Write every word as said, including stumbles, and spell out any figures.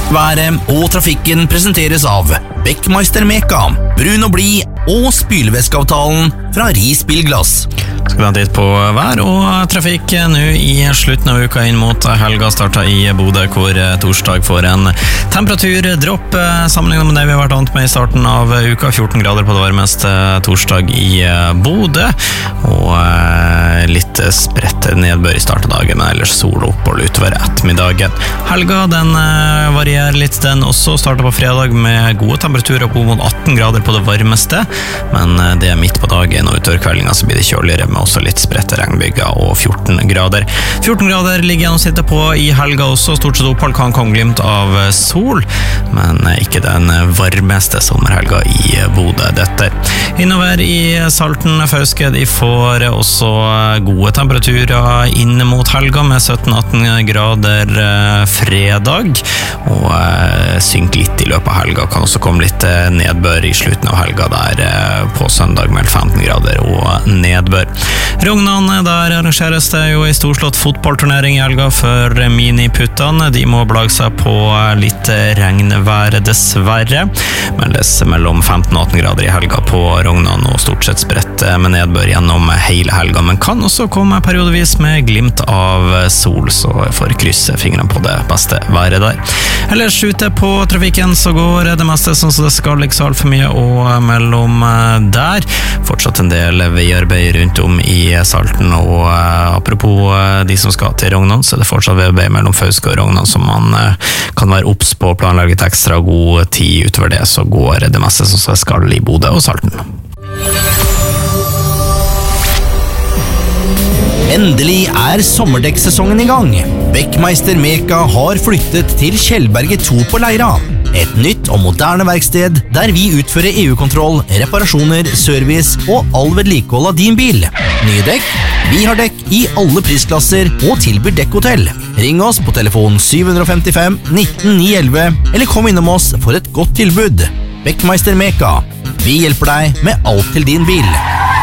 Været og trafikken presenteres av Beckmeister Meka, brun og bli og spylevæskeavtalen fra Ris Bilglass. Skal vi ha titt på vær og trafikk nå i slutten av uka inn mot helga startet i Bodø, hvor torsdag får en temperaturdropp sammenlignet med det vi har vært vant med i starten av uka. fjorten grader på det varmeste torsdag i Bodø, og litt spredt nedbør i start av dagen, men ellers sol opphold utover ettermiddagen. Helga den varierer litt den også, starter på fredag med gode temperaturer på mot atten grader på det varmeste, men det er midt på dagen og utover kveldinga så blir det kjøligere med også litt spredte regnbyger og fjorten grader. fjorten grader ligger gjennomsnittet på i helga også, stort sett opphold kan komme glimt av sol, men ikke den varmeste sommerhelga i Bodø dette. Innover i Salten, Fauske, de får også gode temperaturer inn mot helga med sytten til atten grader fredag, og synker litt i løpet av helga, kan også komme litt nedbør i slutten av helga der på søndag med femten grader og nedbør. Rognan, der arrangeres det jo i storslått fotballturnering i helga for miniputtene. De må blage seg på litt regnvær dessverre, meldes mellom femten og atten grader i helga på Rognan og stort sett spredt med nedbør gjennom hele helga, men kan også komme periodevis med glimt av sol, så jeg får krysse fingrene på det beste været der. Ellers ute på trafikken så går det meste sånn så det skal ikke så alt for mye, og mellom der fortsatt en del veiarbeid rundt om i Salten, og apropos de som skal til Rognan, så er det fortsatt veiarbeid mellom Fauske og Rognan som man kan være opps på, planlegget ekstra god tid. Utover det så går det meste som skal i Bodø og Salten. Endelig er sommerdekksesongen i gang. Beckmeister Meka har flyttet til Kjellberget to på Leira. Et nytt og moderne verksted der vi utfører E U-kontroll, reparasjoner, service og all vedlikehold av din bil. Nye dekk? Vi har dekk i alle prisklasser og tilbyr dekkhotell. Ring oss på telefon syv fem fem nitten ni elleve eller kom innom oss for et godt tilbud. Beckmeister Meka. Vi hjelper deg med alt til din bil.